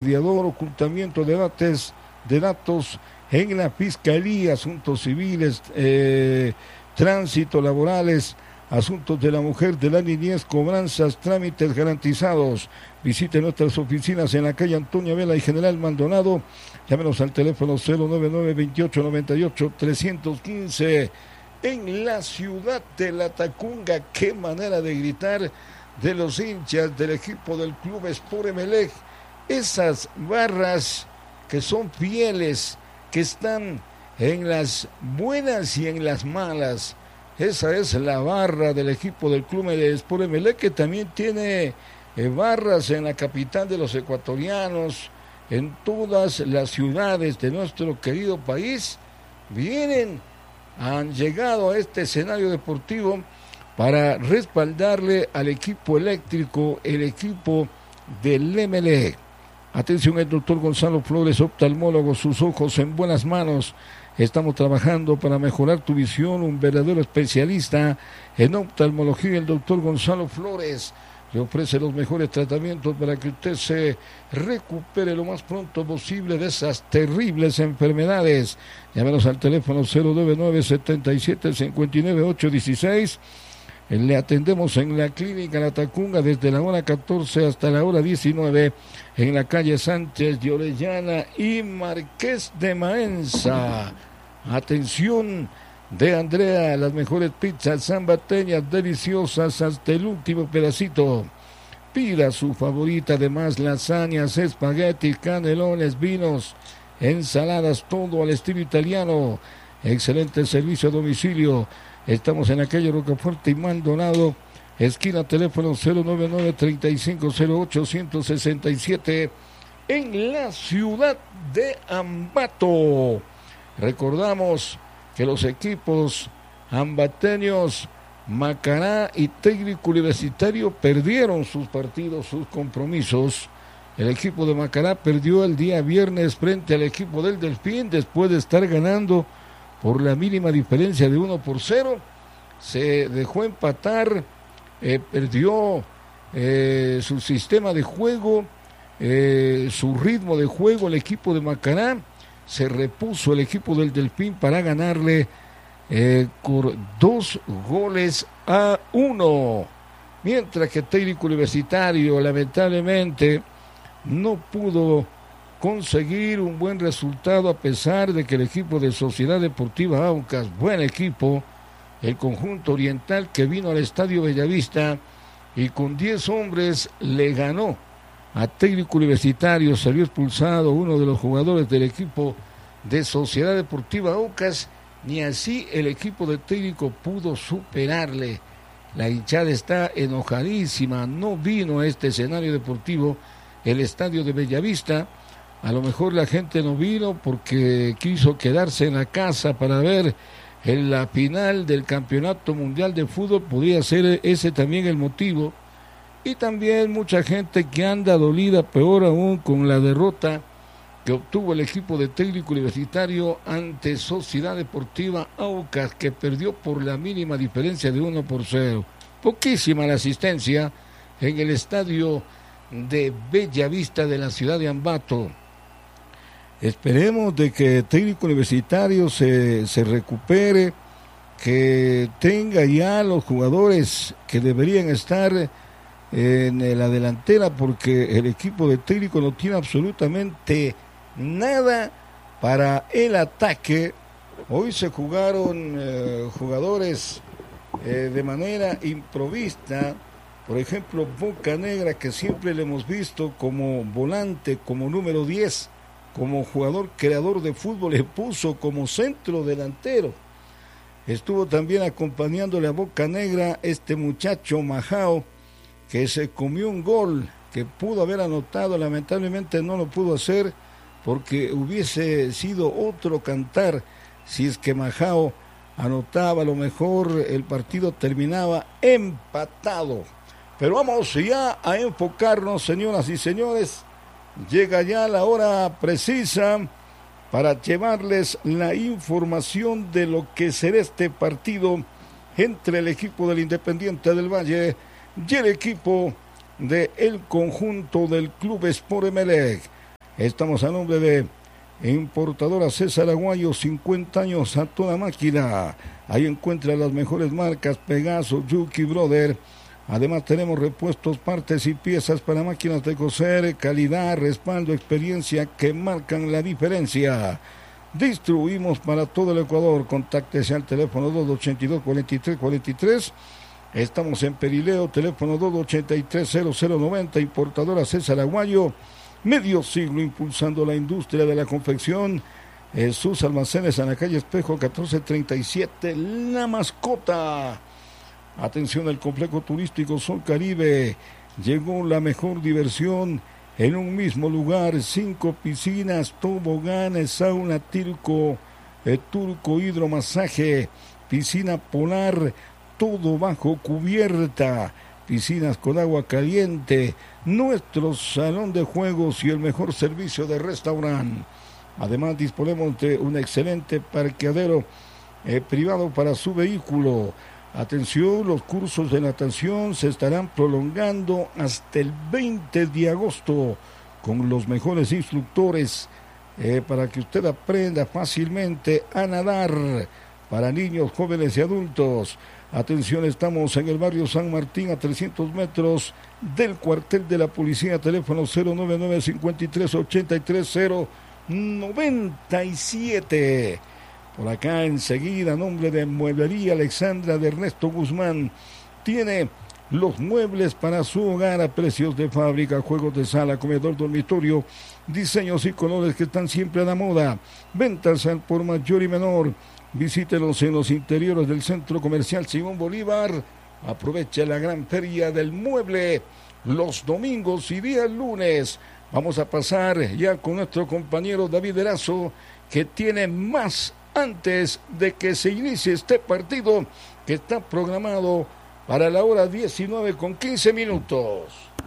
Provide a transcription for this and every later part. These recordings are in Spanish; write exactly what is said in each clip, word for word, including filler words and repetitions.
mediador, ocultamiento de datos, de datos en la Fiscalía, asuntos civiles, eh, tránsito, laborales, asuntos de la mujer, de la niñez, cobranzas, trámites garantizados. Visite nuestras oficinas en la calle Antonio Vela y General Maldonado. Llámenos al teléfono cero nueve nueve, veintiocho noventa y ocho, trescientos quince. En la ciudad de La Tacunga, qué manera de gritar de los hinchas del equipo del Club Sport Emelec. Esas barras que son fieles, que están en las buenas y en las malas. Esa es la barra del equipo del Club Sport Emelec, que también tiene eh, barras en la capital de los ecuatorianos, en todas las ciudades de nuestro querido país. Vienen, han llegado a este escenario deportivo para respaldarle al equipo eléctrico, el equipo del Emelec. Atención, el doctor Gonzalo Flores, oftalmólogo, sus ojos en buenas manos. Estamos trabajando para mejorar tu visión, un verdadero especialista en oftalmología, el doctor Gonzalo Flores. Le ofrece los mejores tratamientos para que usted se recupere lo más pronto posible de esas terribles enfermedades. Llámenos al teléfono cero nueve nueve, setenta y siete, cincuenta y nueve, ocho dieciséis. Le atendemos en la clínica La Tacunga desde la hora catorce hasta la hora diecinueve en la calle Sánchez de Orellana y Marqués de Maenza. Atención de Andrea, las mejores pizzas zambateñas deliciosas hasta el último pedacito. Pida su favorita, además lasañas, espaguetis, canelones, vinos, ensaladas, todo al estilo italiano. Excelente servicio a domicilio. Estamos en la calle Rocafuerte y Maldonado, esquina teléfono cero nueve nueve, treinta y cinco cero ocho, ciento sesenta y siete, en la ciudad de Ambato. Recordamos que los equipos ambateños, Macará y Técnico Universitario perdieron sus partidos, sus compromisos. El equipo de Macará perdió el día viernes frente al equipo del Delfín después de estar ganando por la mínima diferencia de uno por cero, se dejó empatar, eh, perdió eh, su sistema de juego, eh, su ritmo de juego el equipo de Macará, se repuso el equipo del Delfín para ganarle eh, por dos goles a uno, mientras que Técnico Universitario lamentablemente no pudo conseguir un buen resultado a pesar de que el equipo de Sociedad Deportiva Aucas, buen equipo, el conjunto oriental que vino al Estadio Bellavista y con diez hombres le ganó a Técnico Universitario, salió expulsado uno de los jugadores del equipo de Sociedad Deportiva Aucas, ni así el equipo de Técnico pudo superarle. La hinchada está enojadísima, no vino a este escenario deportivo, el Estadio de Bellavista. A lo mejor la gente no vino porque quiso quedarse en la casa para ver en la final del Campeonato Mundial de Fútbol, podría ser ese también el motivo. Y también mucha gente que anda dolida, peor aún, con la derrota que obtuvo el equipo de Técnico Universitario ante Sociedad Deportiva Aucas, que perdió por la mínima diferencia de uno por cero. Poquísima la asistencia en el estadio de Bellavista de la ciudad de Ambato. Esperemos de que Técnico Universitario se, se recupere, que tenga ya los jugadores que deberían estar en la delantera, porque el equipo de Técnico no tiene absolutamente nada para el ataque. Hoy se jugaron eh, jugadores eh, de manera improvista. Por ejemplo, Bocanegra, que siempre le hemos visto como volante, como número diez, como jugador creador de fútbol, le puso como centro delantero. Estuvo también acompañándole a Bocanegra este muchacho Majao, que se comió un gol que pudo haber anotado, lamentablemente no lo pudo hacer, porque hubiese sido otro cantar si es que Majao anotaba. A lo mejor el partido terminaba empatado. Pero vamos ya a enfocarnos, señoras y señores. Llega ya la hora precisa para llevarles la información de lo que será este partido entre el equipo del Independiente del Valle y el equipo del conjunto del Club Sport Emelec. Estamos a nombre de Importadora César Aguayo, cincuenta años a toda máquina. Ahí encuentra las mejores marcas, Pegaso, Yuki, Brother. Además tenemos repuestos, partes y piezas para máquinas de coser, calidad, respaldo, experiencia que marcan la diferencia. Distribuimos para todo el Ecuador. Contáctese al teléfono dos ochenta y dos, cuarenta y tres cuarenta y tres. Estamos en Perileo, teléfono dos ochenta y tres, cero cero noventa. Importadora César Aguayo, medio siglo impulsando la industria de la confección. En sus almacenes en la calle Espejo catorce treinta y siete, La Mascota. Atención al complejo turístico Sol Caribe. Llegó la mejor diversión en un mismo lugar. Cinco piscinas, toboganes, sauna, turco, eh, turco, hidromasaje, piscina polar, todo bajo cubierta. Piscinas con agua caliente, nuestro salón de juegos y el mejor servicio de restaurante. Además disponemos de un excelente parqueadero eh, privado para su vehículo. Atención, los cursos de natación se estarán prolongando hasta el veinte de agosto con los mejores instructores eh, para que usted aprenda fácilmente a nadar para niños, jóvenes y adultos. Atención, estamos en el barrio San Martín a trescientos metros del cuartel de la policía, teléfono cero nueve nueve, cincuenta y tres, ochenta y tres, cero noventa y siete. Por acá enseguida, nombre de Mueblería Alexandra de Ernesto Guzmán. Tiene los muebles para su hogar a precios de fábrica, juegos de sala, comedor, dormitorio, diseños y colores que están siempre a la moda. Ventas al por mayor y menor. Visítelos en los interiores del Centro Comercial Simón Bolívar. Aproveche la gran feria del mueble los domingos y días lunes. Vamos a pasar ya con nuestro compañero David Erazo, que tiene más antes de que se inicie este partido que está programado para la hora diecinueve con quince minutos.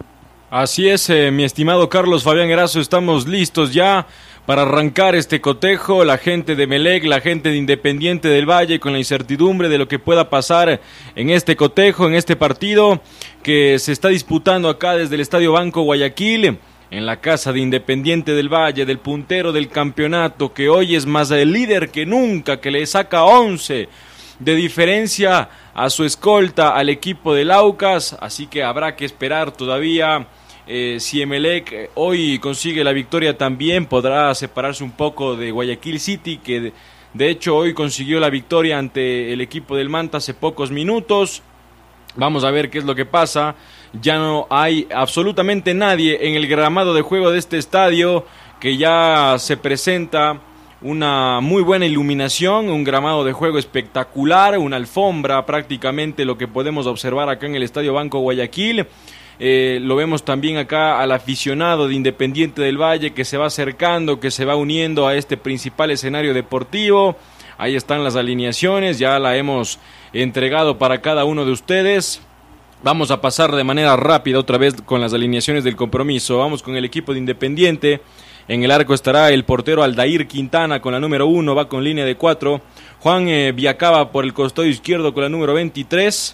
Así es, eh, mi estimado Carlos Fabián Erazo, estamos listos ya para arrancar este cotejo. La gente de Melec, la gente de Independiente del Valle, con la incertidumbre de lo que pueda pasar en este cotejo, en este partido que se está disputando acá desde el Estadio Banco Guayaquil, en la casa de Independiente del Valle, del puntero del campeonato, que hoy es más el líder que nunca, que le saca once de diferencia a su escolta, al equipo del Aucas. Así que habrá que esperar todavía. Eh, si Emelec eh, hoy consigue la victoria, también podrá separarse un poco de Guayaquil City, que de, de hecho hoy consiguió la victoria ante el equipo del Manta hace pocos minutos. Vamos a ver qué es lo que pasa. Ya no hay absolutamente nadie en el gramado de juego de este estadio, que ya se presenta una muy buena iluminación, un gramado de juego espectacular, una alfombra prácticamente lo que podemos observar acá en el Estadio Banco Guayaquil. Eh, lo vemos también acá al aficionado de Independiente del Valle que se va acercando, que se va uniendo a este principal escenario deportivo. Ahí están las alineaciones, ya la hemos entregado para cada uno de ustedes. Vamos a pasar de manera rápida otra vez con las alineaciones del compromiso. Vamos con el equipo de Independiente. En el arco estará el portero Aldair Quintana con la número uno, va con línea de cuatro. Juan eh, Viacaba por el costado izquierdo con la número veintitrés.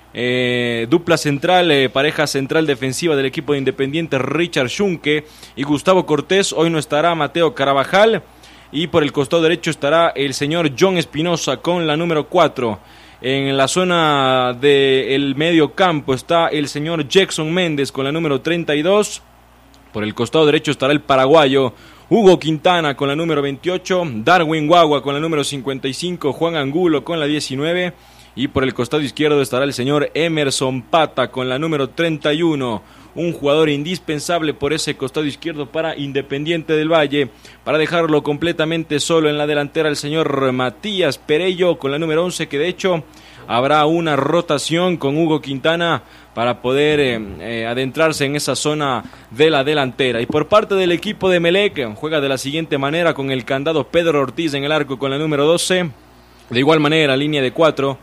Eh, dupla central, eh, pareja central defensiva del equipo de Independiente, Richard Schunke y Gustavo Cortés. Hoy no estará Mateo Carabajal. Y por el costado derecho estará el señor John Espinosa con la número cuatro. En la zona del medio campo está el señor Jackson Méndez con la número treinta y dos. Por el costado derecho estará el paraguayo Hugo Quintana con la número veintiocho. Darwin Guagua con la número cincuenta y cinco. Juan Angulo con la diecinueve. Y por el costado izquierdo estará el señor Emerson Pata con la número treinta y uno. Un jugador indispensable por ese costado izquierdo para Independiente del Valle, para dejarlo completamente solo en la delantera el señor Matías Perello con la número once, que de hecho habrá una rotación con Hugo Quintana para poder eh, eh, adentrarse en esa zona de la delantera. Y por parte del equipo de Melec juega de la siguiente manera con el candado Pedro Ortiz en el arco con la número doce. De igual manera, línea de cuatro,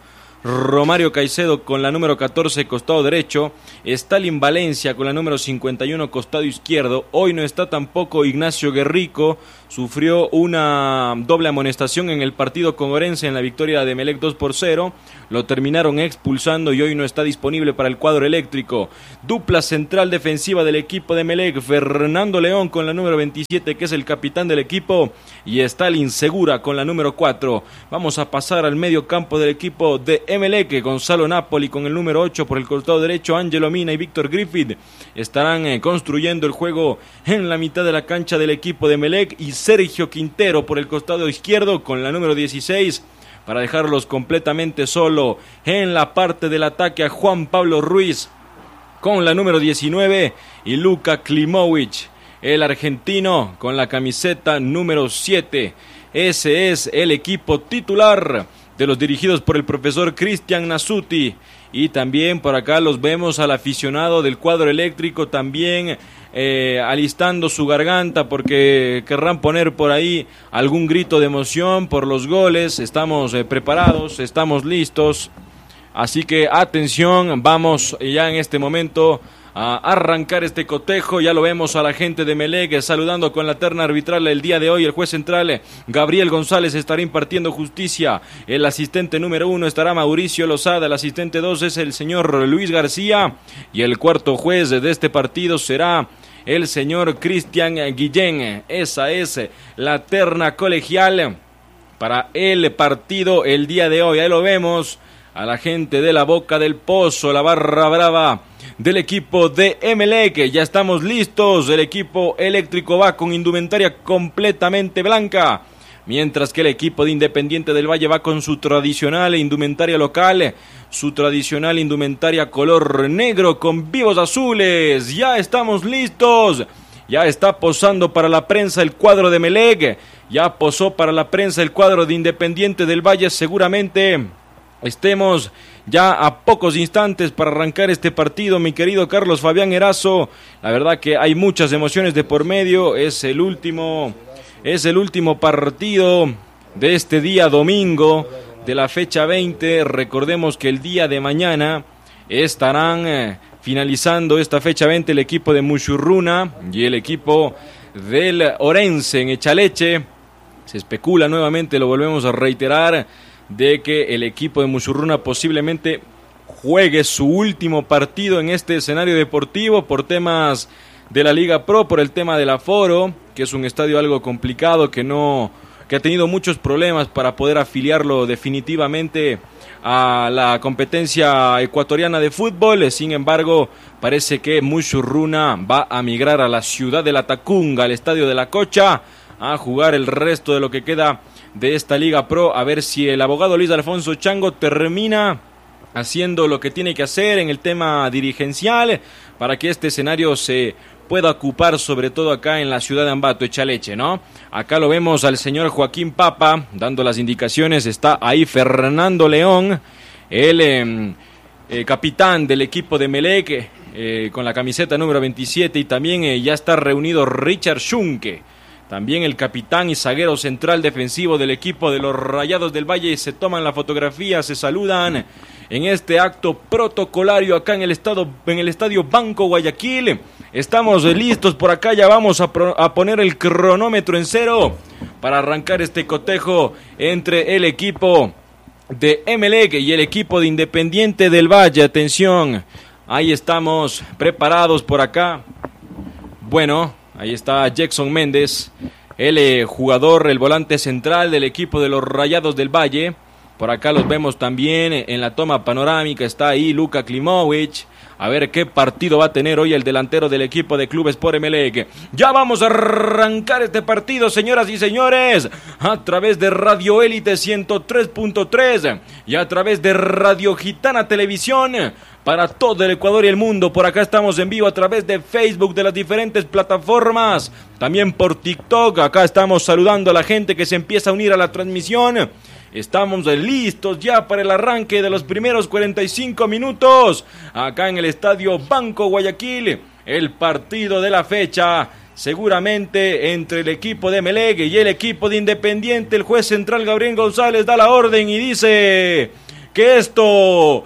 Romario Caicedo con la número catorce, costado derecho. Stalin Valencia con la número cincuenta y uno, costado izquierdo. Hoy no está tampoco Ignacio Guerrico. Sufrió una doble amonestación en el partido con Orense en la victoria de Emelec dos por cero. Lo terminaron expulsando y hoy no está disponible para el cuadro eléctrico. Dupla central defensiva del equipo de Emelec. Fernando León con la número veintisiete, que es el capitán del equipo, y Stalin Segura con la número cuatro. Vamos a pasar al medio campo del equipo de Emelec. Gonzalo Napoli con el número ocho por el costado derecho. Ángelo Mina y Víctor Griffith estarán eh, construyendo el juego en la mitad de la cancha del equipo de Emelec, y Sergio Quintero por el costado izquierdo con la número dieciséis para dejarlos completamente solo en la parte del ataque a Juan Pablo Ruiz con la número diecinueve y Luka Klimovic, el argentino, con la camiseta número siete. Ese es el equipo titular de los dirigidos por el profesor Cristian Nasuti. Y también por acá los vemos al aficionado del cuadro eléctrico también eh, alistando su garganta, porque querrán poner por ahí algún grito de emoción por los goles. Estamos eh, preparados, estamos listos. Así que atención, vamos ya en este momento a arrancar este cotejo. Ya lo vemos a la gente de Emelec saludando con la terna arbitral el día de hoy. El juez central Gabriel González estará impartiendo justicia. El asistente número uno estará Mauricio Lozada. El asistente dos es el señor Luis García. Y el cuarto juez de este partido será el señor Cristian Guillén. Esa es la terna colegial para el partido el día de hoy. Ahí lo vemos a la gente de la Boca del Pozo, la barra brava del equipo de Emelec. Ya estamos listos. El equipo eléctrico va con indumentaria completamente blanca, mientras que el equipo de Independiente del Valle va con su tradicional indumentaria local, su tradicional indumentaria color negro con vivos azules. Ya estamos listos. Ya está posando para la prensa el cuadro de Emelec. Ya posó para la prensa el cuadro de Independiente del Valle. Seguramente estemos ya a pocos instantes para arrancar este partido, mi querido Carlos Fabián Erazo. La verdad que hay muchas emociones de por medio. Es el último, es el último partido de este día domingo de la fecha veinte. Recordemos que el día de mañana estarán eh, finalizando esta fecha veinte el equipo de Muchurruna y el equipo del Orense en Echaleche. Se especula nuevamente, lo volvemos a reiterar, de que el equipo de Muchurruna posiblemente juegue su último partido en este escenario deportivo por temas de la Liga Pro, por el tema del aforo, que es un estadio algo complicado, que no, que ha tenido muchos problemas para poder afiliarlo definitivamente a la competencia ecuatoriana de fútbol. Sin embargo, parece que Muchurruna va a migrar a la ciudad de La Tacunga, al estadio de La Cocha, a jugar el resto de lo que queda de esta Liga Pro, a ver si el abogado Luis Alfonso Chango termina haciendo lo que tiene que hacer en el tema dirigencial para que este escenario se pueda ocupar, sobre todo acá en la ciudad de Ambato, Echaleche, ¿no? Acá lo vemos al señor Joaquín Papa dando las indicaciones. Está ahí Fernando León, el eh, eh, capitán del equipo de Emelec, eh, con la camiseta número veintisiete, y también eh, ya está reunido Richard Schunke, también el capitán y zaguero central defensivo del equipo de los Rayados del Valle. Se toman la fotografía, se saludan en este acto protocolario acá en el estado, en el estadio Banco Guayaquil. Estamos listos por acá, ya vamos a, pro, a poner el cronómetro en cero para arrancar este cotejo entre el equipo de Emelec y el equipo de Independiente del Valle. Atención, ahí estamos preparados por acá. Bueno, ahí está Jackson Méndez, el eh, jugador, el volante central del equipo de los Rayados del Valle. Por acá los vemos también en la toma panorámica. Está ahí Luka Klimovic. A ver qué partido va a tener hoy el delantero del equipo de Club Sport Emelec. Ya vamos a arrancar este partido, señoras y señores, a través de Radio Élite ciento tres punto tres y a través de Radio Gitana Televisión para todo el Ecuador y el mundo. Por acá estamos en vivo a través de Facebook, de las diferentes plataformas, también por TikTok. Acá estamos saludando a la gente que se empieza a unir a la transmisión. Estamos listos ya para el arranque de los primeros cuarenta y cinco minutos acá en el estadio Banco Guayaquil. El partido de la fecha, seguramente entre el equipo de Emelec y el equipo de Independiente. El juez central Gabriel González da la orden y dice que esto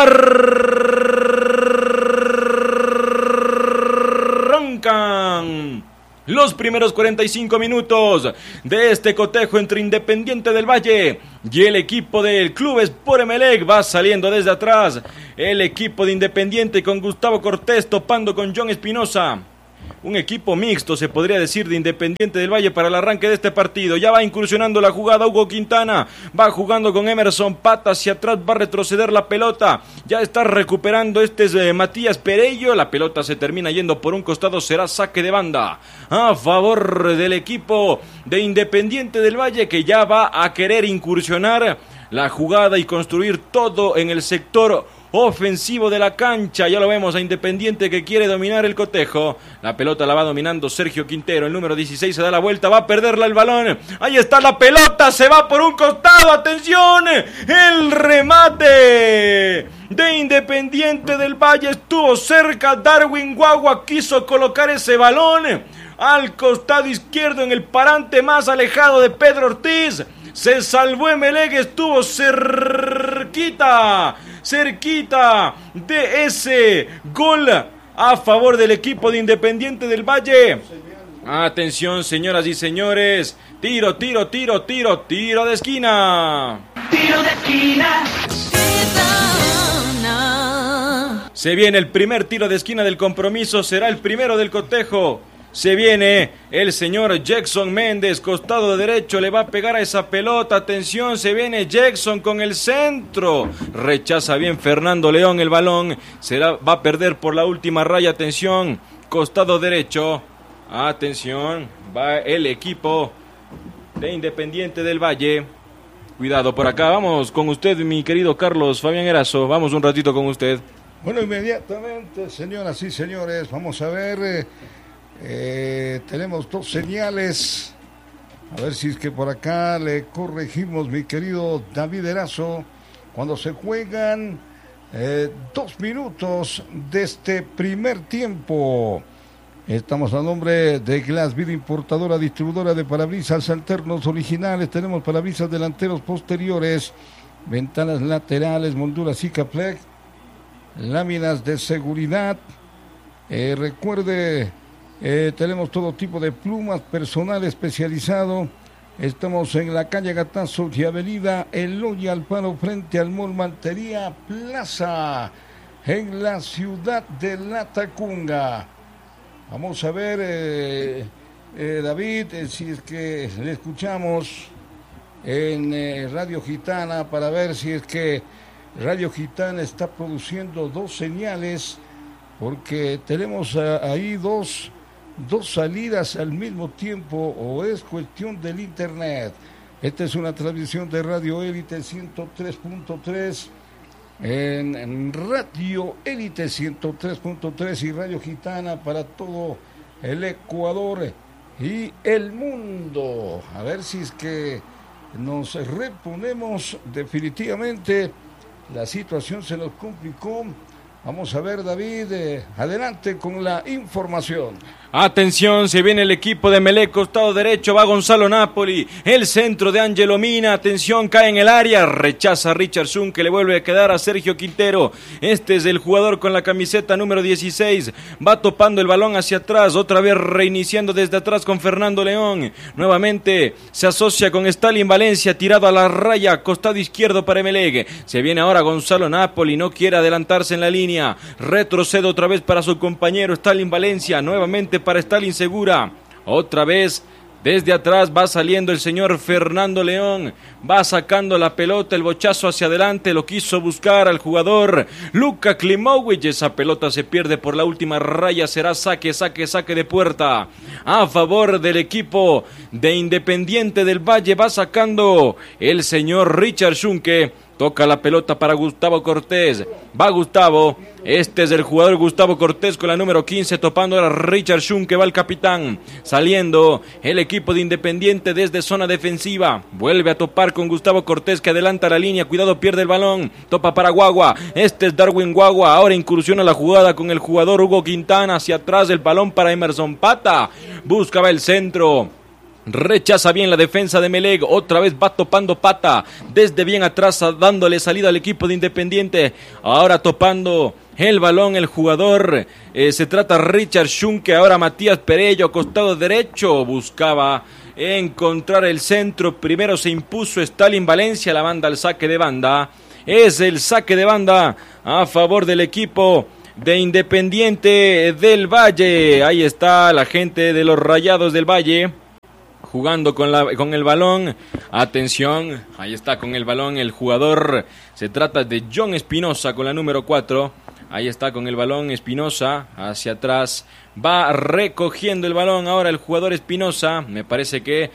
arrancan los primeros cuarenta y cinco minutos de este cotejo entre Independiente del Valle y el equipo del Club Sport Emelec. Va saliendo desde atrás el equipo de Independiente con Gustavo Cortés topando con John Espinosa. Un equipo mixto, se podría decir, de Independiente del Valle para el arranque de este partido. Ya va incursionando la jugada Hugo Quintana. Va jugando con Emerson Pata hacia atrás. Va a retroceder la pelota. Ya está recuperando este eh, Matías Perello. La pelota se termina yendo por un costado. Será saque de banda a favor del equipo de Independiente del Valle, que ya va a querer incursionar la jugada y construir todo en el sector ofensivo de la cancha. Ya lo vemos a Independiente que quiere dominar el cotejo. La pelota la va dominando Sergio Quintero. El número dieciséis se da la vuelta, va a perderla el balón. Ahí está la pelota, se va por un costado. ¡Atención! El remate de Independiente del Valle estuvo cerca. Darwin Guagua quiso colocar ese balón al costado izquierdo en el parante más alejado de Pedro Ortiz. Se salvó Emelec, estuvo cerquita, cerquita de ese gol a favor del equipo de Independiente del Valle. Atención, señoras y señores, tiro, tiro, tiro, tiro, tiro de esquina. Tiro de esquina. Se viene el primer tiro de esquina del compromiso, será el primero del cotejo. Se viene el señor Jackson Méndez, costado derecho, le va a pegar a esa pelota. Atención, se viene Jackson con el centro. Rechaza bien Fernando León el balón. Será, va a perder por la última raya. Atención, costado derecho. Atención, va el equipo de Independiente del Valle. Cuidado por acá, vamos con usted, mi querido Carlos Fabián Erazo. Vamos un ratito con usted. Bueno, inmediatamente, señoras y señores, vamos a ver... Eh... Eh, tenemos dos señales. A ver si es que por acá le corregimos, mi querido David Erazo. Cuando se juegan eh, dos minutos de este primer tiempo. Estamos a nombre de Glassville, importadora, distribuidora de parabrisas alternos originales. Tenemos parabrisas delanteros, posteriores, ventanas laterales, molduras Sikaplex, láminas de seguridad. Eh, recuerde... Eh, tenemos todo tipo de plumas, personal especializado. Estamos en la calle Gatazo y avenida Eloy Alfaro frente al Mall Mantería Plaza en la ciudad de La Tacunga. Vamos a ver, eh, eh, David, eh, si es que le escuchamos en eh, Radio Gitana para ver si es que Radio Gitana está produciendo dos señales, porque tenemos uh, ahí dos... dos salidas al mismo tiempo, o es cuestión del internet. Esta es una transmisión de Radio Élite ciento tres punto tres, en, en Radio Élite ciento tres punto tres y Radio Gitana para todo el Ecuador y el mundo. A ver si es que nos reponemos. Definitivamente la situación se nos complicó. Vamos a ver, David, eh, adelante con la información. Atención, se viene el equipo de Emelec, costado derecho, va Gonzalo Napoli, el centro de Ángelo Mina. Atención, cae en el área, rechaza a Richardson, que le vuelve a quedar a Sergio Quintero. Este es el jugador con la camiseta número dieciséis, va topando el balón hacia atrás, otra vez reiniciando desde atrás con Fernando León. Nuevamente se asocia con Stalin Valencia, tirado a la raya, costado izquierdo para Emelec. Se viene ahora Gonzalo Napoli, no quiere adelantarse en la línea, retrocede otra vez para su compañero Stalin Valencia, nuevamente para Stalin Segura, otra vez desde atrás va saliendo el señor Fernando León, va sacando la pelota, el bochazo hacia adelante, lo quiso buscar al jugador Luka Klimovic, esa pelota se pierde por la última raya, será saque, saque, saque de puerta a favor del equipo de Independiente del Valle. Va sacando el señor Richard Schunke, toca la pelota para Gustavo Cortés, va Gustavo, este es el jugador Gustavo Cortés con la número quince, topando a Richard Schunke, va el capitán, saliendo el equipo de Independiente desde zona defensiva, vuelve a topar con Gustavo Cortés que adelanta la línea, cuidado, pierde el balón, topa para Guagua, este es Darwin Guagua, ahora incursiona la jugada con el jugador Hugo Quintana, hacia atrás el balón para Emerson Pata, buscaba el centro. Rechaza bien la defensa de Melec, otra vez va topando Pata, desde bien atrás dándole salida al equipo de Independiente, ahora topando el balón el jugador, eh, se trata Richard Schunke, ahora Matías Perello, costado derecho, buscaba encontrar el centro, primero se impuso Stalin Valencia, la banda al saque de banda, es el saque de banda a favor del equipo de Independiente del Valle, ahí está la gente de los Rayados del Valle, jugando con, la, con el balón, atención, ahí está con el balón el jugador, se trata de John Espinosa con la número cuatro, ahí está con el balón Espinosa, hacia atrás, va recogiendo el balón ahora el jugador Espinosa, me parece que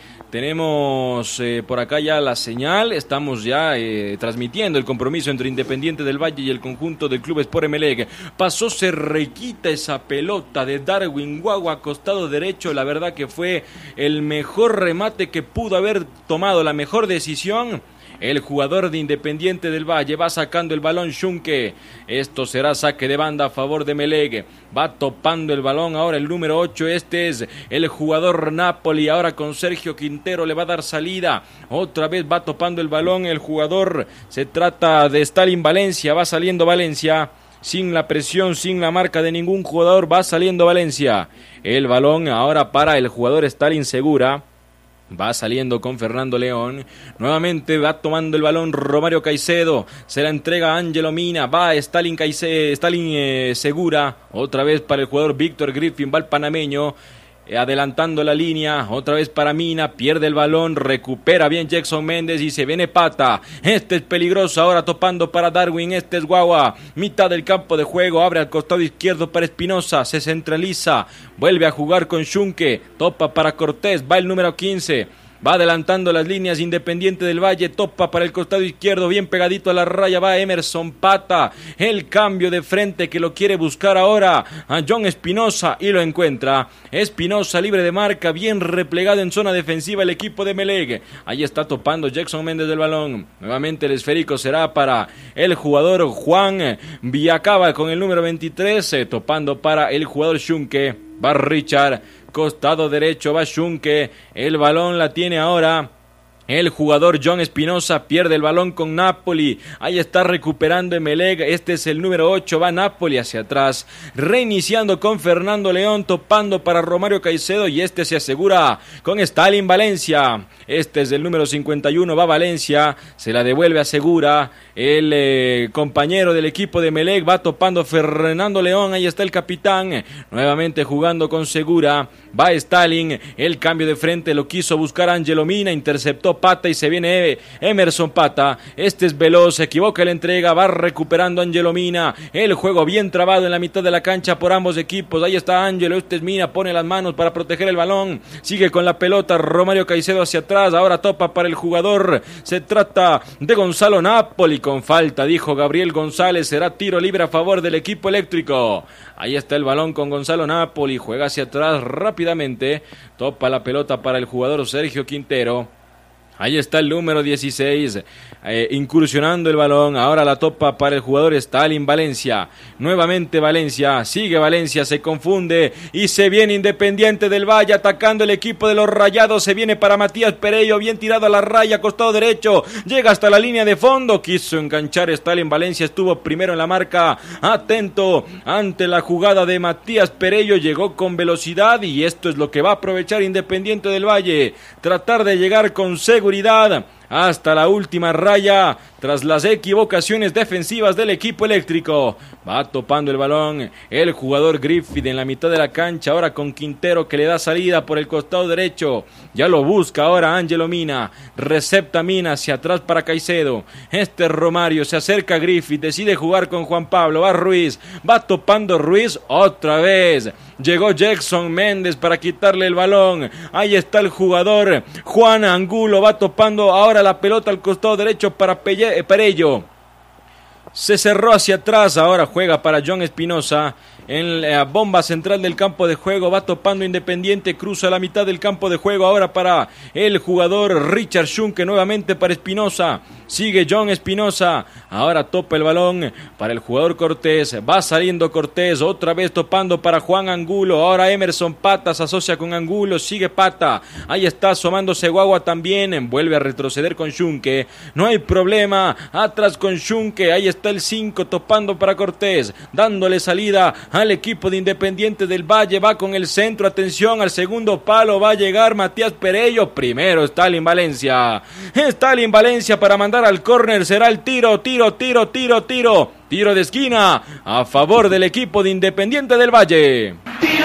tenemos eh, por acá ya la señal, estamos ya eh, transmitiendo el compromiso entre Independiente del Valle y el conjunto del Club Sport Emelec. Pasó cerquita esa pelota de Darwin Guagua, costado derecho, la verdad que fue el mejor remate que pudo haber tomado, la mejor decisión. El jugador de Independiente del Valle va sacando el balón Schunke. Esto será saque de banda a favor de Emelec. Va topando el balón ahora el número ocho. Este es el jugador Napoli. Ahora con Sergio Quintero le va a dar salida. Otra vez va topando el balón el jugador. Se trata de Stalin Valencia. Va saliendo Valencia. Sin la presión, sin la marca de ningún jugador. Va saliendo Valencia. El balón ahora para el jugador Stalin Segura. Va saliendo con Fernando León, nuevamente va tomando el balón Romario Caicedo, se la entrega a Ángelo Mina, va Stalin, Caicedo, Stalin eh, Segura, otra vez para el jugador Víctor Griffin, va el panameño, eh, adelantando la línea, otra vez para Mina, pierde el balón, recupera bien Jackson Méndez y se viene Pata, este es peligroso, ahora topando para Darwin, este es Guagua, mitad del campo de juego, abre al costado izquierdo para Espinosa, se centraliza, vuelve a jugar con Schunke, topa para Cortés, va el número quince, va adelantando las líneas Independiente del Valle, topa para el costado izquierdo, bien pegadito a la raya, va Emerson Pata, el cambio de frente que lo quiere buscar ahora a John Espinosa y lo encuentra, Espinosa libre de marca, bien replegado en zona defensiva el equipo de Emelec, ahí está topando Jackson Méndez del balón, nuevamente el esférico será para el jugador Juan Villacaba con el número veintitrés, eh, topando para el jugador Schunke, va Richard, costado derecho va Schunke, el balón la tiene ahora el jugador John Espinosa, pierde el balón con Napoli, ahí está recuperando Emelec, este es el número ocho, va Napoli hacia atrás, reiniciando con Fernando León, topando para Romario Caicedo y este se asegura con Stalin Valencia, este es el número cincuenta y uno, va Valencia, se la devuelve a Segura, el eh, compañero del equipo de Emelec, va topando Fernando León, ahí está el capitán, nuevamente jugando con Segura, va Stalin, el cambio de frente lo quiso buscar Ángelo Mina, interceptó Pata y se viene Emerson Pata, este es veloz, se equivoca la entrega, va recuperando Ángelo Mina, el juego bien trabado en la mitad de la cancha por ambos equipos, ahí está Ángelo, este es Mina, pone las manos para proteger el balón, sigue con la pelota, Romario Caicedo hacia atrás, ahora topa para el jugador, se trata de Gonzalo Napoli, con falta, dijo Gabriel González, será tiro libre a favor del equipo eléctrico, ahí está el balón con Gonzalo Napoli, juega hacia atrás rápidamente, topa la pelota para el jugador Sergio Quintero, ahí está el número dieciséis, eh, incursionando el balón, ahora la topa para el jugador Stalin Valencia, nuevamente Valencia, sigue Valencia, se confunde y se viene Independiente del Valle atacando el equipo de los Rayados, se viene para Matías Perello, bien tirado a la raya, costado derecho, llega hasta la línea de fondo, quiso enganchar Stalin Valencia, estuvo primero en la marca, atento ante la jugada de Matías Perello, llegó con velocidad y esto es lo que va a aprovechar Independiente del Valle, tratar de llegar con seguridad hasta la última raya tras las equivocaciones defensivas del equipo eléctrico. Va topando el balón el jugador Griffith en la mitad de la cancha, ahora con Quintero que le da salida por el costado derecho, ya lo busca ahora Ángelo Mina, recepta Mina hacia atrás para Caicedo, este Romario, se acerca a Griffith, decide jugar con Juan Pablo, va Ruiz, va topando Ruiz otra vez, llegó Jackson Méndez para quitarle el balón, ahí está el jugador Juan Angulo, va topando ahora la pelota al costado derecho para Perello, se cerró hacia atrás, ahora juega para John Espinosa, en la bomba central del campo de juego, va topando Independiente, cruza la mitad del campo de juego ahora para el jugador Richard Schunke, nuevamente para Espinosa, sigue John Espinosa, ahora topa el balón para el jugador Cortés, va saliendo Cortés, otra vez topando para Juan Angulo, ahora Emerson Pata se asocia con Angulo, sigue Pata, ahí está asomándose Guagua también, vuelve a retroceder con Schunke, no hay problema, atrás con Schunke, ahí está el cinco topando para Cortés, dándole salida al equipo de Independiente del Valle, va con el centro, atención al segundo palo, va a llegar Matías Perello, primero Stalin Valencia, Stalin Valencia para mandar al córner, será el tiro, tiro, tiro, tiro, tiro, tiro de esquina, a favor del equipo de Independiente del Valle.